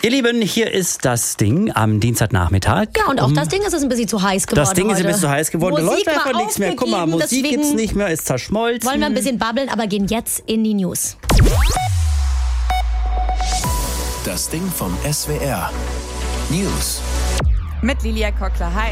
Ihr Lieben, hier ist das Ding am Dienstagnachmittag. Ja, und auch das Ding ist ein bisschen zu heiß geworden. Das Ding ist ein bisschen zu heiß geworden. Da läuft einfach war nichts mehr. Guck mal, Musik gibt's nicht mehr, ist zerschmolzen. Wollen wir ein bisschen babbeln, aber gehen jetzt in die News. Das Ding vom SWR. News. Mit Lilia Kockler. Hi.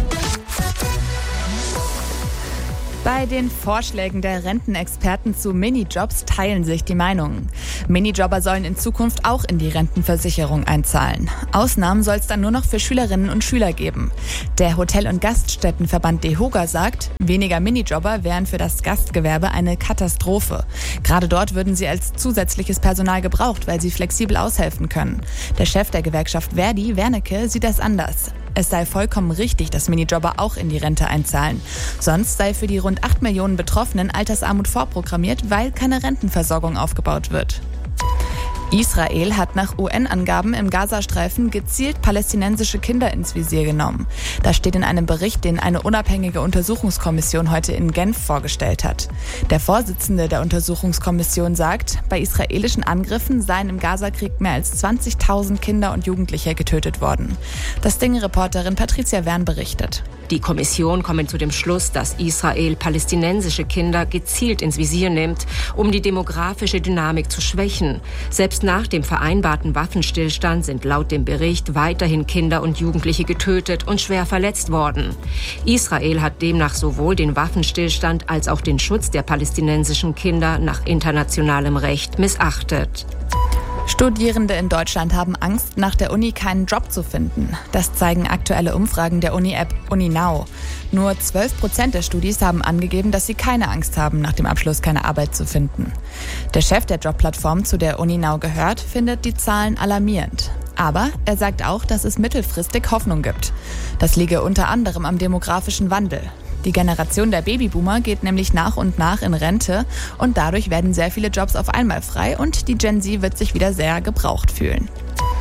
Bei den Vorschlägen der Rentenexperten zu Minijobs teilen sich die Meinungen. Minijobber sollen in Zukunft auch in die Rentenversicherung einzahlen. Ausnahmen soll es dann nur noch für Schülerinnen und Schüler geben. Der Hotel- und Gaststättenverband DEHOGA sagt, weniger Minijobber wären für das Gastgewerbe eine Katastrophe. Gerade dort würden sie als zusätzliches Personal gebraucht, weil sie flexibel aushelfen können. Der Chef der Gewerkschaft Verdi, Wernicke, sieht das anders. Es sei vollkommen richtig, dass Minijobber auch in die Rente einzahlen. Sonst sei für die rund 8 Millionen Betroffenen Altersarmut vorprogrammiert, weil keine Rentenversorgung aufgebaut wird. Israel hat nach UN-Angaben im Gazastreifen gezielt palästinensische Kinder ins Visier genommen. Das steht in einem Bericht, den eine unabhängige Untersuchungskommission heute in Genf vorgestellt hat. Der Vorsitzende der Untersuchungskommission sagt, bei israelischen Angriffen seien im Gazakrieg mehr als 20.000 Kinder und Jugendliche getötet worden. Das Ding-Reporterin Patricia Wern berichtet. Die Kommission kommt zu dem Schluss, dass Israel palästinensische Kinder gezielt ins Visier nimmt, um die demografische Dynamik zu schwächen. Selbst nach dem vereinbarten Waffenstillstand sind laut dem Bericht weiterhin Kinder und Jugendliche getötet und schwer verletzt worden. Israel hat demnach sowohl den Waffenstillstand als auch den Schutz der palästinensischen Kinder nach internationalem Recht missachtet. Studierende in Deutschland haben Angst, nach der Uni keinen Job zu finden. Das zeigen aktuelle Umfragen der Uni-App UniNow. Nur 12% der Studis haben angegeben, dass sie keine Angst haben, nach dem Abschluss keine Arbeit zu finden. Der Chef der Jobplattform, zu der UniNow gehört, findet die Zahlen alarmierend. Aber er sagt auch, dass es mittelfristig Hoffnung gibt. Das liege unter anderem am demografischen Wandel. Die Generation der Babyboomer geht nämlich nach und nach in Rente und dadurch werden sehr viele Jobs auf einmal frei und die Gen Z wird sich wieder sehr gebraucht fühlen.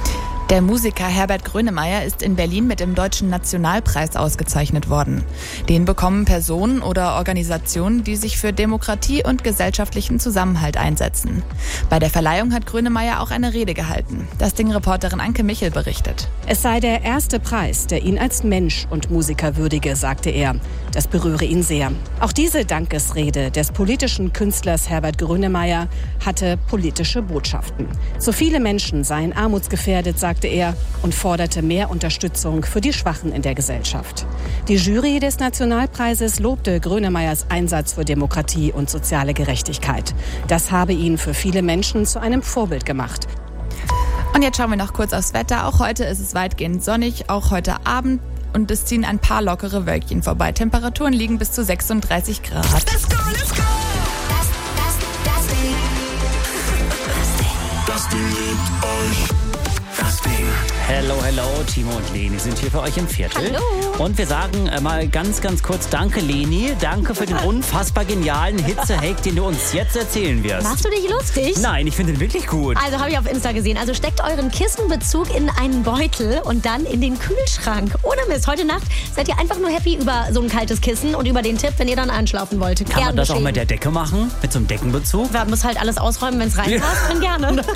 Der Musiker Herbert Grönemeyer ist in Berlin mit dem Deutschen Nationalpreis ausgezeichnet worden. Den bekommen Personen oder Organisationen, die sich für Demokratie und gesellschaftlichen Zusammenhalt einsetzen. Bei der Verleihung hat Grönemeyer auch eine Rede gehalten. Das Ding-Reporterin Anke Michel berichtet. Es sei der erste Preis, der ihn als Mensch und Musiker würdige, sagte er. Das berühre ihn sehr. Auch diese Dankesrede des politischen Künstlers Herbert Grönemeyer hatte politische Botschaften. So viele Menschen seien armutsgefährdet, sagte er, und forderte mehr Unterstützung für die Schwachen in der Gesellschaft. Die Jury des Nationalpreises lobte Grönemeyers Einsatz für Demokratie und soziale Gerechtigkeit. Das habe ihn für viele Menschen zu einem Vorbild gemacht. Und jetzt schauen wir noch kurz aufs Wetter. Auch heute ist es weitgehend sonnig, auch heute Abend. Und es ziehen ein paar lockere Wölkchen vorbei. Temperaturen liegen bis zu 36 Grad. Das Ding liebt euch. Das Ding. Hello, Timo und Leni sind hier für euch im Viertel. Hallo. Und wir sagen mal ganz kurz Danke, Leni. Danke für den unfassbar genialen Hitze-Hack, den du uns jetzt erzählen wirst. Machst du dich lustig? Nein, ich finde den wirklich gut. Also habe ich auf Insta gesehen. Also steckt euren Kissenbezug in einen Beutel und dann in den Kühlschrank. Ohne Mist. Heute Nacht seid ihr einfach nur happy über so ein kaltes Kissen und über den Tipp, wenn ihr dann einschlafen wollt. Kann man das auch mit der Decke machen? Mit so einem Deckenbezug? Man muss halt alles ausräumen, wenn es reinpasst. Dann gerne.